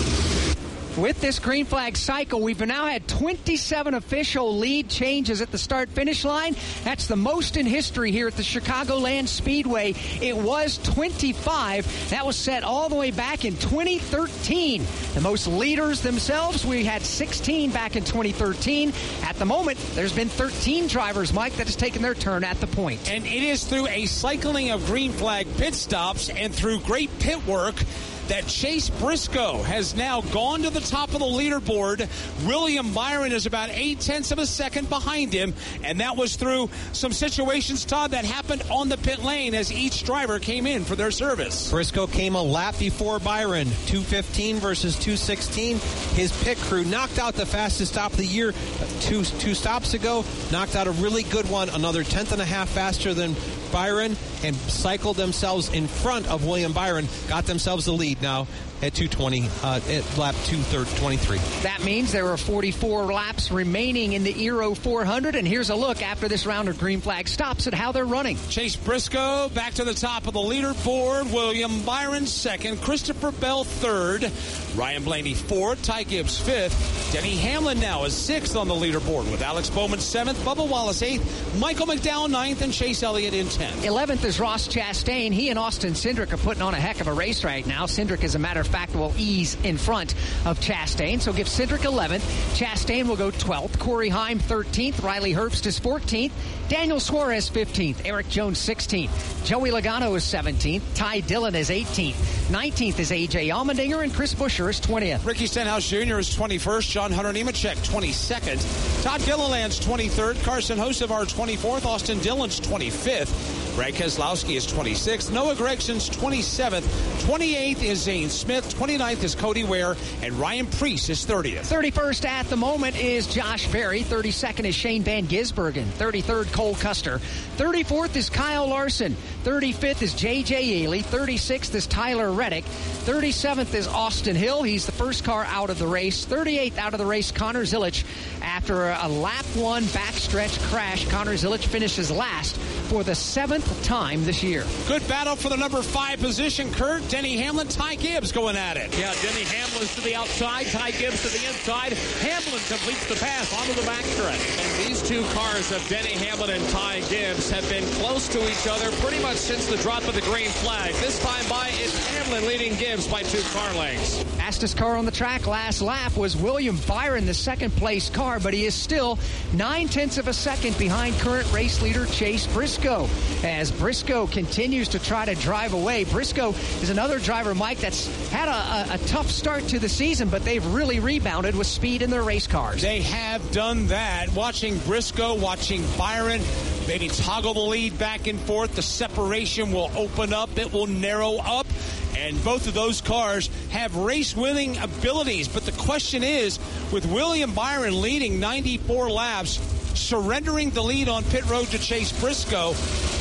With this green flag cycle, we've now had 27 official lead changes at the start-finish line. That's the most in history here at the Chicagoland Speedway. It was 25. That was set all the way back in 2013. The most leaders themselves, we had 16 back in 2013. At the moment, there's been 13 drivers, Mike, that has taken their turn at the point. And it is through a cycling of green flag pit stops and through great pit work that Chase Briscoe has now gone to the top of the leaderboard. William Byron is about 0.8 of a second behind him, and that was through some situations, Todd, that happened on the pit lane as each driver came in for their service. Briscoe came a lap before Byron, 2:15 versus 2:16. His pit crew knocked out the fastest stop of the year two stops ago, knocked out a really good one, another 1/10.5 faster than Byron, and cycled themselves in front of William Byron, got themselves the lead now at 2:20, at lap 2:23. That means there are 44 laps remaining in the Euro 400, and here's a look after this round of green flag stops at how they're running. Chase Briscoe back to the top of the leaderboard. William Byron second. Christopher Bell third. Ryan Blaney fourth. Ty Gibbs fifth. Denny Hamlin now is sixth on the leaderboard with Alex Bowman seventh. Bubba Wallace eighth. Michael McDowell ninth, and Chase Elliott in 10th. 11th is Ross Chastain. He and Austin Cindric are putting on a heck of a race right now. Cindric, as a matter of fact, will ease in front of Chastain, so give Cindric 11th. Chastain will go 12th. Corey Heim 13th. Riley Herbst is 14th. Daniel Suarez 15th. Eric Jones 16th. Joey Logano is 17th. Ty Dillon is 18th. 19th is A.J. Allmendinger, and Chris Buescher is 20th. Ricky Stenhouse Jr. is 21st. John Hunter Nemechek 22nd. Todd Gilliland's 23rd. Carson Hocevar 24th. Austin Dillon's 25th. Brad Keselowski is 26th. Noah Gregson's 27th. 28th is Zane Smith. 29th is Cody Ware. And Ryan Preece is 30th. 31st at the moment is Josh Berry. 32nd is Shane Van Gisbergen. 33rd, Cole Custer. 34th is Kyle Larson. 35th is J.J. Ely. 36th is Tyler Reddick. 37th is Austin Hill. He's the first car out of the race. 38th out of the race, Connor Zilic. After a lap one backstretch crash, Connor Zilic finishes last for the 7th time this year. Good battle for the number 5 position, Kurt. Denny Hamlin, Ty Gibbs going at it. Yeah, Denny Hamlin's to the outside, Ty Gibbs to the inside. Hamlin completes the pass onto the backstretch. And these two cars of Denny Hamlin and Ty Gibbs have been close to each other pretty much since the drop of the green flag. This time by, it's Hamlin leading Gibbs by 2 car lengths. Fastest car on the track last lap was William Byron, the second place car, but he is still 0.9 of a second behind current race leader Chase Briscoe. As Briscoe continues to try to drive away. Briscoe is another driver, Mike, that's had a tough start to the season, but they've really rebounded with speed in their race cars. They have done that. Watching Briscoe, watching Byron, maybe toggle the lead back and forth. The separation will open up. It will narrow up. And both of those cars have race-winning abilities. But the question is, with William Byron leading 94 laps, surrendering the lead on pit road to Chase Briscoe,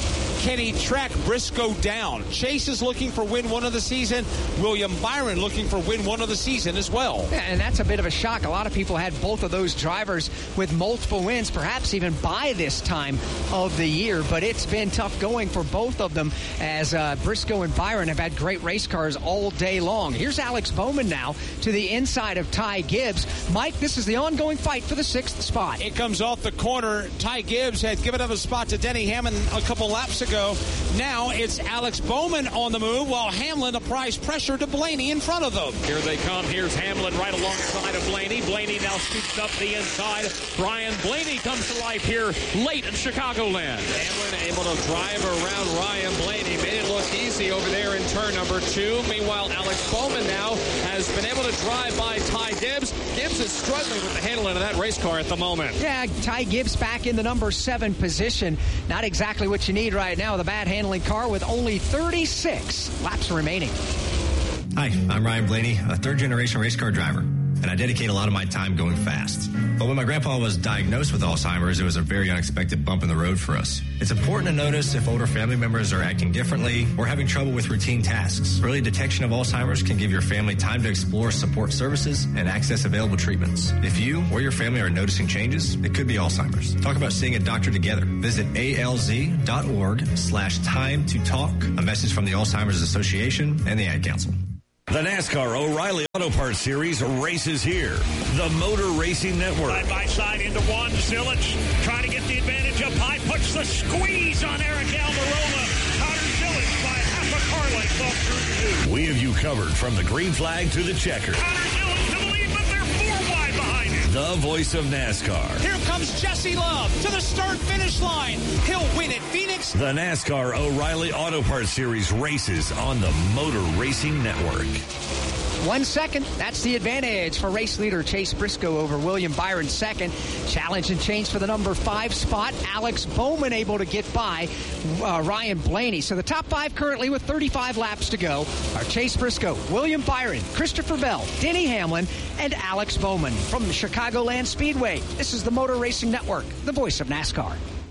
Can he track Briscoe down? Chase is looking for win 1 of the season. William Byron looking for win 1 of the season as well. Yeah, and that's a bit of a shock. A lot of people had both of those drivers with multiple wins, perhaps even by this time of the year. But it's been tough going for both of them as Briscoe and Byron have had great race cars all day long. Here's Alex Bowman now to the inside of Ty Gibbs. Mike, this is the ongoing fight for the 6th spot. It comes off the corner. Ty Gibbs had given up a spot to Denny Hamlin a couple laps ago. Now it's Alex Bowman on the move while Hamlin applies pressure to Blaney in front of them. Here they come. Here's Hamlin right alongside of Blaney. Blaney now scoops up the inside. Brian Blaney comes to life here late in Chicagoland. Hamlin able to drive around Ryan Blaney. Made it look easy over there in turn number 2. Meanwhile, Alex Bowman now has been able to drive by Ty Gibbs. Gibbs is struggling with the handling of that race car at the moment. Yeah, Ty Gibbs back in the number 7 position. Not exactly what you need right now with a bad handling car with only 36 laps remaining. Hi, I'm Ryan Blaney, a third-generation race car driver, and I dedicate a lot of my time going fast. But when my grandpa was diagnosed with Alzheimer's, it was a very unexpected bump in the road for us. It's important to notice if older family members are acting differently or having trouble with routine tasks. Early detection of Alzheimer's can give your family time to explore support services and access available treatments. If you or your family are noticing changes, it could be Alzheimer's. Talk about seeing a doctor together. Visit alz.org/time to talk. A message from the Alzheimer's Association and the Ad Council. The NASCAR O'Reilly Auto Parts Series races here. The Motor Racing Network. Side by side into one. Zillich trying to get the advantage up high. Puts the squeeze on Eric Almirola. Connor Zillich by half a car length off through 2. We have you covered from the green flag to the checker. Connor Zillich to the lead, but they're 4 wide behind him. The voice of NASCAR. Here comes Jesse Love to the start-finish line. He'll win at Phoenix. The NASCAR O'Reilly Auto Parts Series races on the Motor Racing Network. 1 second. That's the advantage for race leader Chase Briscoe over William Byron second. Challenge and change for the number 5 spot. Alex Bowman able to get by Ryan Blaney. So the top 5 currently with 35 laps to go are Chase Briscoe, William Byron, Christopher Bell, Denny Hamlin, and Alex Bowman. From the Chicagoland Speedway, this is the Motor Racing Network, the voice of NASCAR.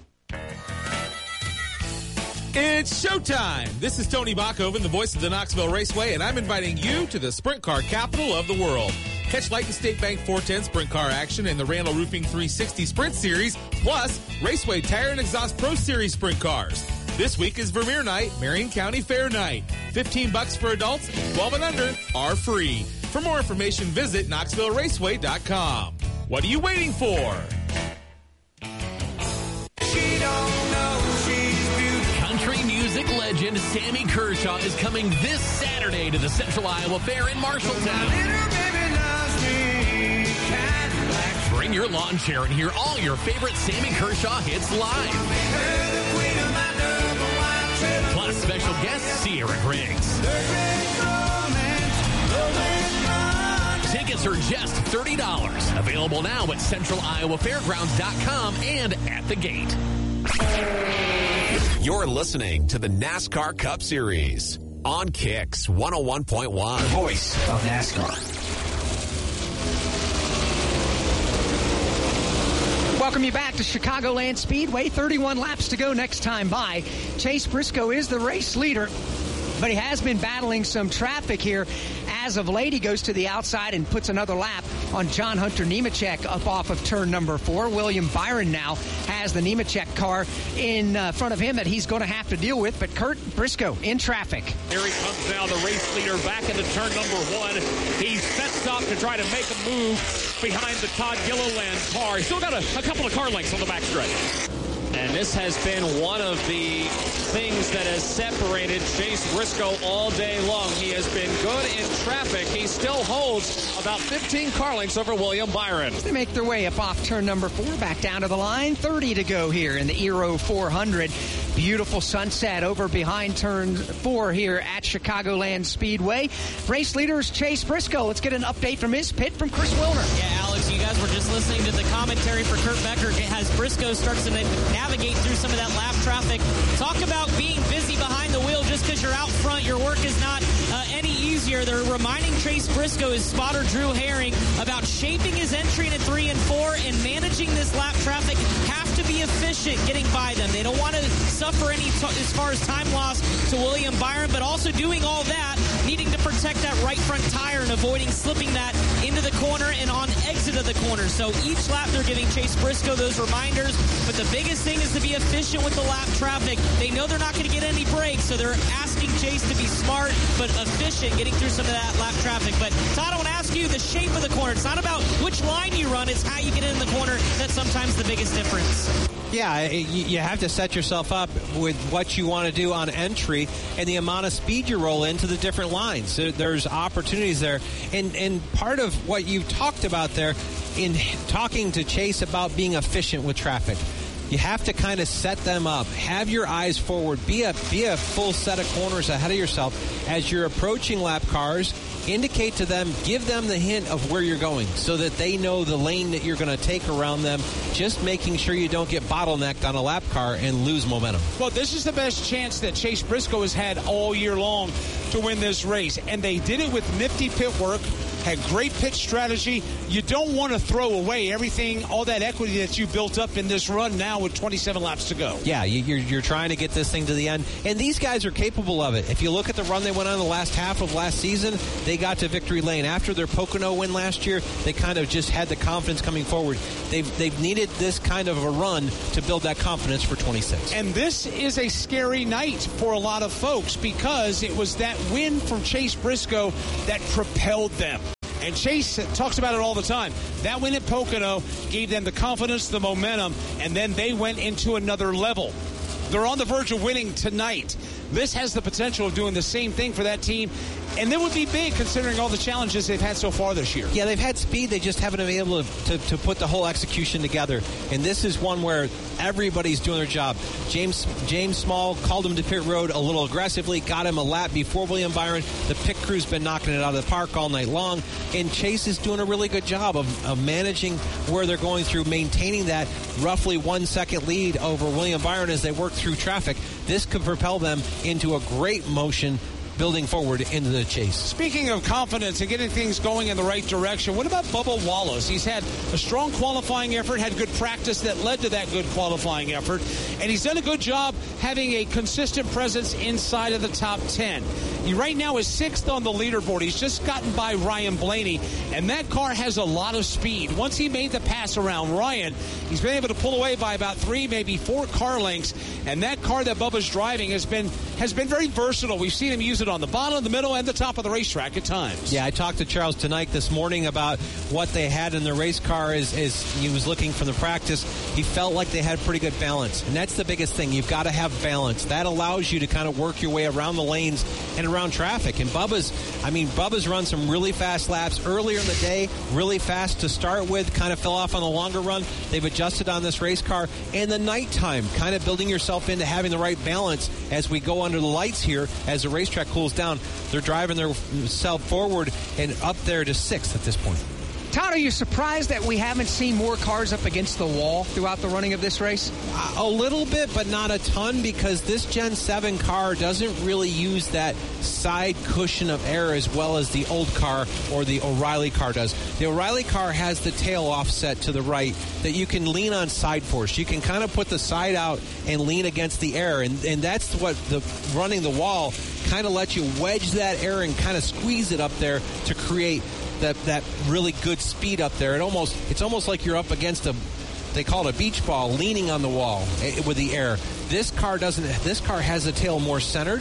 It's showtime. This is Tony Bachhoven, the voice of the Knoxville Raceway, and I'm inviting you to the sprint car capital of the world. Catch Light and State Bank 410 sprint car action in the Randall Roofing 360 Sprint Series, plus Raceway Tire and Exhaust Pro Series sprint cars. This week is Vermeer Night, Marion County Fair Night. $15 for adults, 12 and under are free. For more information, visit KnoxvilleRaceway.com. What are you waiting for? Country music legend Sammy Kershaw is coming this Saturday to the Central Iowa Fair in Marshalltown. Bring your lawn chair and hear all your favorite Sammy Kershaw hits live. Plus special guest Sierra Griggs. Tickets are just $30. Available now at CentralIowaFairgrounds.com and at the gate. You're listening to the NASCAR Cup Series on Kicks 101.1. The voice of NASCAR. Welcome you back to Chicagoland Speedway. 31 laps to go next time by. Chase Briscoe is the race leader, but he has been battling some traffic here. As of late, he goes to the outside and puts another lap on John Hunter Nemechek up off of turn number 4. William Byron now has the Nemechek car in front of him that he's going to have to deal with, but Kurt Briscoe in traffic. Here he comes now, the race leader back into turn number 1. He sets up to try to make a move behind the Todd Gilliland car. He's still got a couple of car lengths on the backstretch. And this has been one of the things that has separated Chase Briscoe all day long. He has been good in traffic. He still holds about 15 car lengths over William Byron. They make their way up off turn number 4, back down to the line. 30 to go here in the Eero 400. Beautiful sunset over behind turn 4 here at Chicagoland Speedway. Race leaders Chase Briscoe. Let's get an update from his pit from Chris Wilner. Yeah, Alex, you guys were just listening to the commentary for Kurt Becker as Briscoe starts to navigate through some of that lap traffic. Talk about being busy behind the wheel. Just because you're out front, your work is not any easier. They're reminding Chase Briscoe, his spotter Drew Herring, about shaping his entry into 3 and 4 and managing this lap traffic. Have to be efficient getting by them. They don't want to suffer any as far as time loss to William Byron, but also doing all that, needing to protect that right front tire and avoiding slipping that into the corner and on exit of the corner. So each lap they're giving Chase Briscoe those reminders, but the biggest thing is to be efficient with the lap traffic. They know they're not going to get any breaks, so they're asking Chase to be smart but efficient getting through some of that lap traffic. But Todd, I want to ask you the shape of the corner. It's not about which line you run, it's how you get in the corner that's sometimes the biggest difference. Yeah, you have to set yourself up with what you want to do on entry and the amount of speed you roll into the different lines. There's opportunities there. And part of what you talked about there in talking to Chase about being efficient with traffic, you have to kind of set them up. Have your eyes forward. Be a full set of corners ahead of yourself. As you're approaching lap cars, indicate to them, give them the hint of where you're going so that they know the lane that you're going to take around them, just making sure you don't get bottlenecked on a lap car and lose momentum. Well, this is the best chance that Chase Briscoe has had all year long to win this race, and they did it with nifty pit work, had great pit strategy. You don't want to throw away everything, all that equity that you built up in this run now with 27 laps to go. Yeah, you're trying to get this thing to the end, and these guys are capable of it. If you look at the run they went on the last half of last season, they got to victory lane. After their Pocono win last year, they kind of just had the confidence coming forward. They've needed this kind of a run to build that confidence for 26. And this is a scary night for a lot of folks because it was that win from Chase Briscoe that propelled them. And Chase talks about it all the time. That win at Pocono gave them the confidence, the momentum, and then they went into another level. They're on the verge of winning tonight. This has the potential of doing the same thing for that team, and that would be big considering all the challenges they've had so far this year. Yeah, they've had speed. They just haven't been able to put the whole execution together. And this is one where everybody's doing their job. James Small called him to pit road a little aggressively, got him a lap before William Byron. The pit crew's been knocking it out of the park all night long. And Chase is doing a really good job of managing where they're going through, maintaining that roughly 1 second lead over William Byron as they work through traffic. This could propel them into a great motion building forward into the chase. Speaking of confidence and getting things going in the right direction, what about Bubba Wallace? He's had a strong qualifying effort, had good practice that led to that good qualifying effort, and he's done a good job having a consistent presence inside of the top 10. He right now is 6th on the leaderboard. He's just gotten by Ryan Blaney, and that car has a lot of speed. Once he made the pass around Ryan, he's been able to pull away by about 3, maybe 4 car lengths, and that car that Bubba's driving has been very versatile. We've seen him use it on the bottom, the middle, and the top of the racetrack at times. Yeah, I talked to Charles tonight this morning about what they had in the race car as he was looking from the practice. He felt like they had pretty good balance, and that's the biggest thing. You've got to have balance. That allows you to kind of work your way around the lanes and around traffic. And Bubba's run some really fast laps earlier in the day, really fast to start with, kind of fell off on the longer run. They've adjusted on this race car. And the nighttime, kind of building yourself into having the right balance as we go under the lights here as the racetrack cools down. They're driving themselves forward and up there to 6th at this point. Todd, are you surprised that we haven't seen more cars up against the wall throughout the running of this race? A little bit, but not a ton, because this Gen 7 car doesn't really use that side cushion of air as well as the old car or the O'Reilly car does. The O'Reilly car has the tail offset to the right that you can lean on side force. You can kind of put the side out and lean against the air, and that's what running the wall kind of lets you wedge that air and kind of squeeze it up there to create that really good speed up there. It's almost like you're up against they call it a beach ball, leaning on the wall with the air. This car doesn't. This car has the tail more centered.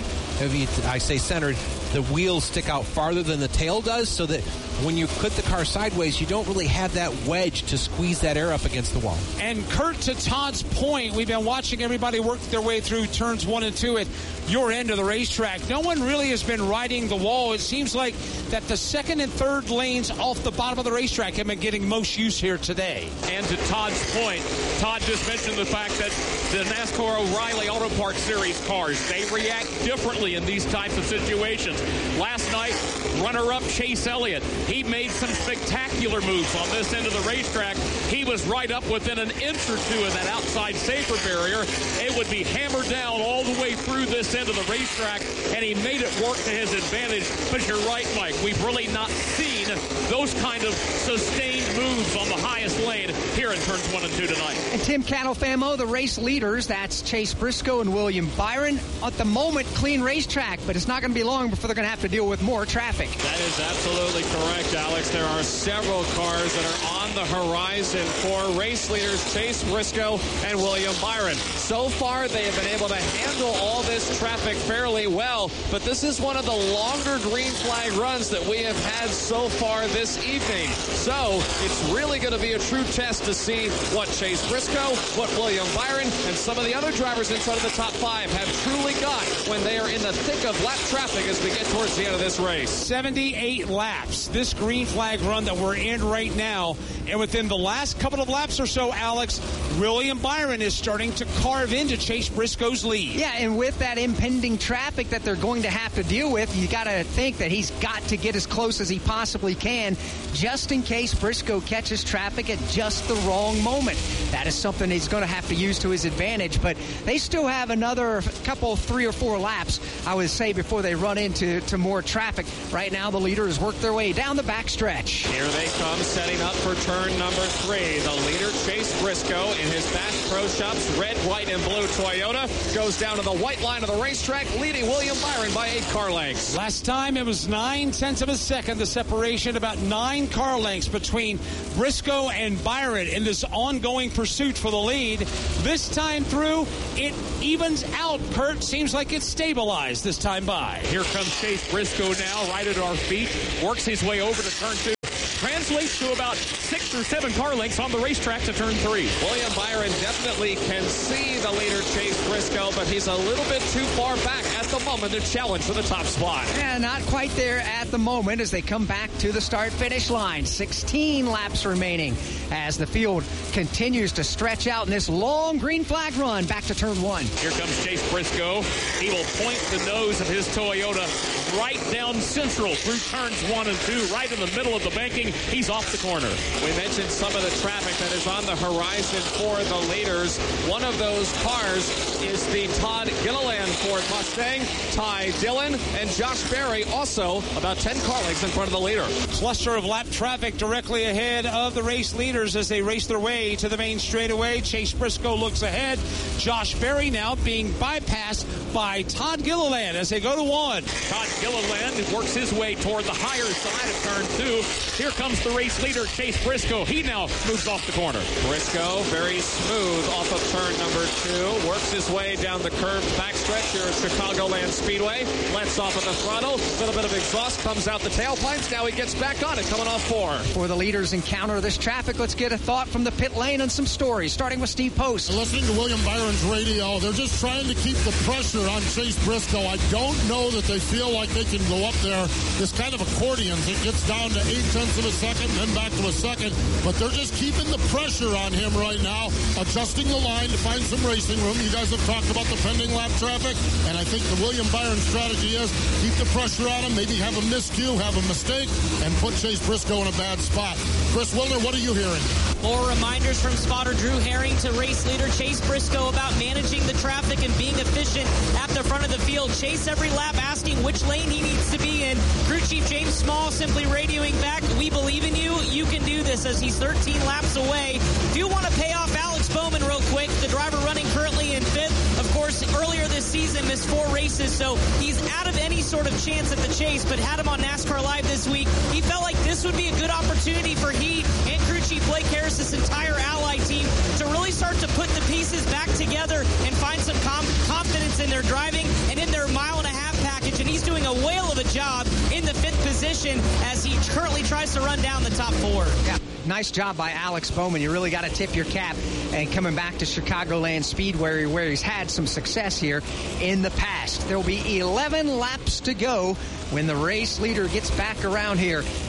I say centered, the wheels stick out farther than the tail does, so that when you put the car sideways, you don't really have that wedge to squeeze that air up against the wall. And Kurt, to Todd's point, we've been watching everybody work their way through turns 1 and 2 at your end of the racetrack. No one really has been riding the wall. It seems like that the second and third lanes off the bottom of the racetrack have been getting most use here today. And to Todd's point, Todd just mentioned the fact that the NASCAR O'Reilly Auto Parts Series cars, they react differently in these types of situations. Last night, runner-up Chase Elliott He made some spectacular moves on this end of the racetrack. He was right up within an inch or two of that outside safer barrier. It would be hammered down all the way through this end of the racetrack, and he made it work to his advantage. But you're right, Mike. We've really not seen those kind of sustained moves on the highest lane here in turns 1 and 2 tonight. And Tim Catalfamo, the race leaders, that's Chase Briscoe and William Byron. At the moment, clean racetrack, but it's not going to be long before they're going to have to deal with more traffic. That is absolutely correct, Alex. There are several cars that are on the horizon for race leaders Chase Briscoe and William Byron. So far, they have been able to handle all this traffic fairly well, but this is one of the longer green flag runs that we have had so far this evening. So it's really going to be a true test to see what Chase Briscoe, what William Byron, and some of the other drivers inside of the top 5 have truly got when they are in the thick of lap traffic as we get towards the end of this race. 78 laps, this green flag run that we're in right now. And within the last couple of laps or so, Alex, William Byron is starting to carve into Chase Briscoe's lead. Yeah, and with that impending traffic that they're going to have to deal with, you got to think that he's got to get as close as he possibly can, just in case Briscoe catches traffic at just the wrong moment. That is something he's going to have to use to his advantage, but they still have another couple, 3 or 4 laps, I would say, before they run into more traffic. Right now, the leaders work their way down the backstretch. Here they come, setting up for turn number 3. The leader, Chase Briscoe, in his Bass Pro Shops red, white, and blue Toyota, goes down to the white line of the racetrack, leading William Byron by 8 car lengths. Last time, it was 9/10 of a second, the separation, about 9 car lengths between Briscoe and Byron in this ongoing pursuit for the lead. This time through, it evens out, Kurt. Seems like it's stabilized this time by. Here comes Chase Briscoe now, right at our feet, works his way over to turn 2. Translates to about 6 or 7 car lengths on the racetrack to turn 3. William Byron definitely can see the leader, Chase Briscoe, but he's a little bit too far back at the moment to challenge for the top spot. Yeah, not quite there at the moment as they come back to the start-finish line. 16 laps remaining as the field continues to stretch out in this long green flag run back to turn 1. Here comes Chase Briscoe. He will point the nose of his Toyota right down central through turns 1 and 2, right in the middle of the banking. He's off the corner. We mentioned some of the traffic that is on the horizon for the leaders. One of those cars is the Todd Gilliland Ford Mustang. Ty Dillon and Josh Berry also about 10 car lengths in front of the leader. Cluster of lap traffic directly ahead of the race leaders as they race their way to the main straightaway. Chase Briscoe looks ahead. Josh Berry now being bypassed by Todd Gilliland as they go to 1. Todd Gilliland works his way toward the higher side of turn 2. Here comes the race leader, Chase Briscoe. He now moves off the corner. Briscoe, very smooth off of turn number 2. Works his way down the curved backstretch here at Chicagoland Speedway. Lets off of the throttle. A little bit of exhaust comes out the tailpipes. Now he gets back on it, coming off 4. Before the leaders encounter this traffic, let's get a thought from the pit lane and some stories, starting with Steve Post. Listening to William Byron's radio, they're just trying to keep the pressure on Chase Briscoe. I don't know that they feel like they can go up there. This kind of accordion, it gets down to 0.8 of a second and then back to a second, but they're just keeping the pressure on him right now, adjusting the line to find some racing room. You guys have talked about the pending lap traffic, and I think the William Byron strategy is keep the pressure on him, maybe have a miscue, have a mistake, and put Chase Briscoe in a bad spot. Chris Wilner, what are you hearing? More reminders from spotter Drew Herring to race leader Chase Briscoe about managing the traffic and being efficient at the front of the field. Chase every lap asking which lane he needs to be in. Crew Chief James Small simply radioing back, "We believe in you. You can do this," as he's 13 laps away. Do want to pay off Alex Bowman real quick, the driver running currently in 5th. Of course, earlier this season missed 4 races, so he's out of any sort of chance at the chase, but had him on NASCAR Live this week. He felt like this would be a good opportunity for he and crew chief Blake Harris, this entire Ally team, to really start to put the pieces back together and find some confidence in their driving and in their mile-and-a-half package, and he's doing a whale of a job in the 5th position as he currently tries to run down the top 4. Yeah. Nice job by Alex Bowman. You really got to tip your cap. And coming back to Chicagoland Speedway, where he's had some success here in the past. There will be 11 laps to go when the race leader gets back around here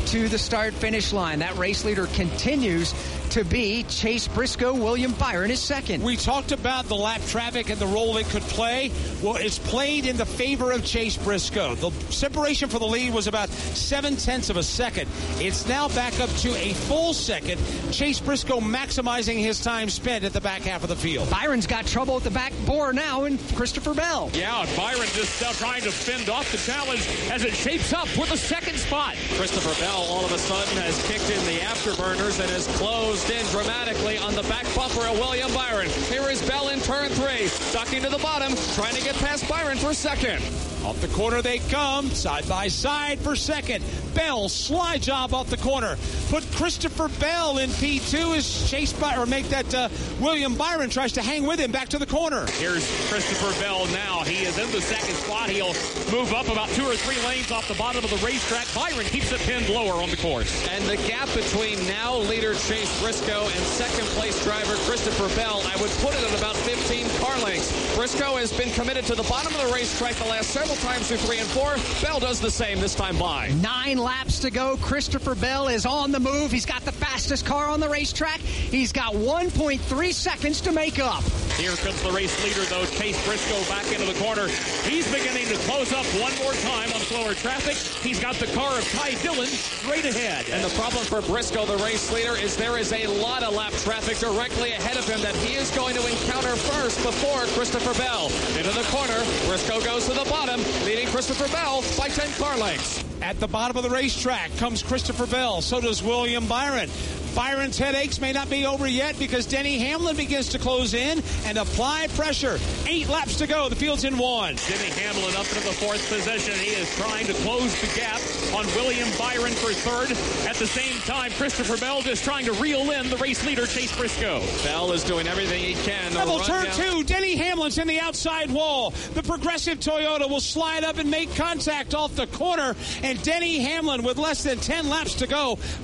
to the start-finish line. That race leader continues to be Chase Briscoe. William Byron is second. We talked about the lap traffic and the role it could play. Well, it's played in the favor of Chase Briscoe. The separation for the lead was about 0.7 of a second. It's now back up to a full second. Chase Briscoe maximizing his time spent at the back half of the field. Byron's got trouble at the back bore now in Christopher Bell. Yeah, Byron just trying to fend off the challenge as it shapes up for the second spot. Christopher Bell all of a sudden has kicked in the afterburners and has closed in dramatically on the back bumper of William Byron. Here is Bell in turn 3, ducking to the bottom, trying to get past Byron for second. Off the corner they come, side by side for second. Bell, slide job off the corner. Put Christopher Bell in P2 as Chase Byron, make that William Byron tries to hang with him back to the corner. Here's Christopher Bell now. He is in the second spot. He'll move up about 2 or 3 lanes off the bottom of the racetrack. Byron keeps it pinned lower on the course. And the gap between now leader Chase Briscoe and second place driver Christopher Bell, I would put it at about 15 car lengths. Briscoe has been committed to the bottom of the racetrack the last several times through 3 and 4. Bell does the same this time by. 9 laps to go. Christopher Bell is on the move. He's got the fastest car on the racetrack. He's got 1.3 seconds to make up. Here comes the race leader, though, Chase Briscoe back into the corner. He's beginning to close up one more time on slower traffic. He's got the car of Ty Dillon straight ahead. And the problem for Briscoe, the race leader, is there is a lot of lap traffic directly ahead of him that he is going to encounter first before Christopher Bell. Into the corner, Briscoe goes to the bottom, leading Christopher Bell by 10 car lengths. At the bottom of the racetrack comes Christopher Bell. So does William Byron. Byron's headaches may not be over yet because Denny Hamlin begins to close in and apply pressure. 8 laps to go. The field's in 1. Denny Hamlin up into the 4th position. He is trying to close the gap on William Byron for 3rd. At the same time, Christopher Bell just trying to reel in the race leader, Chase Briscoe. Bell is doing everything he can. Level turn 2. Denny Hamlin's in the outside wall. The Progressive Toyota will slide up and make contact off the corner. And Denny Hamlin, with less than 10 laps to go,